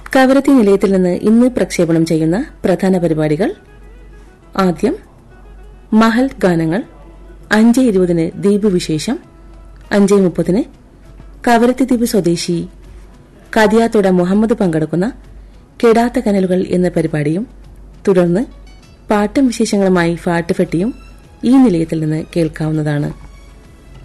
കവരത്തി നിലയത്തിൽ നിന്ന് ഇന്ന് പ്രക്ഷേപണം ചെയ്യുന്ന പ്രധാന പരിപാടികൾ: ആദ്യം മഹൽ ഗാനങ്ങൾ, 5:20 ദ്വീപ് വിശേഷം, 5:30 കവരത്തി ദ്വീപ് സ്വദേശി കദിയാത്തോട മുഹമ്മദ് പങ്കെടുക്കുന്ന കെടാത്ത കനലുകൾ എന്ന പരിപാടിയും, തുടർന്ന് പാട്ടും വിശേഷങ്ങളുമായി ഫാട്ടുഫെട്ടിയും ഈ നിലയത്തിൽ നിന്ന് കേൾക്കാവുന്നതാണ്.